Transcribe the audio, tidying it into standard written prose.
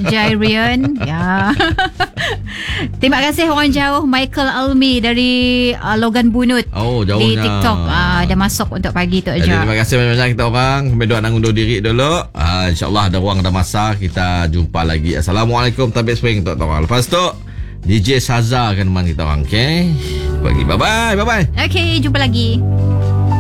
Jairian. Ya. Terima kasih orang jauh Michael Almi dari Logan Bunut. Oh, jauhnya. Di TikTok. Dah masuk untuk pagi tu Jadi, aja. terima kasih banyak-banyak kita orang. Kami doa undur diri dulu. InsyaAllah ada ruang, ada masa. Kita jumpa lagi. Assalamualaikum. Tabik spring untuk orang. Lepas tu DJ Saza akan teman kita orang. Okay. Bagi bye-bye. Bye-bye. Okay, jumpa lagi.